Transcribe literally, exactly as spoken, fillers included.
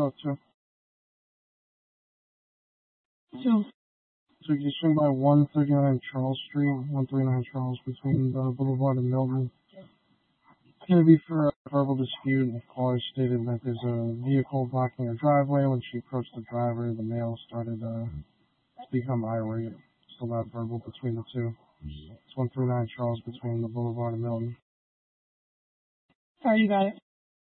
Oh, two. Two. So you swing by one thirty-nine Charles Street, one thirty-nine Charles between the Boulevard and Milton. It's going to be for a verbal dispute. The caller stated that there's a vehicle blocking her driveway. When she approached the driver, the male started uh, to become irate. Still not verbal between the two. It's one thirty-nine Charles between the Boulevard and Milton. Sorry, you got it.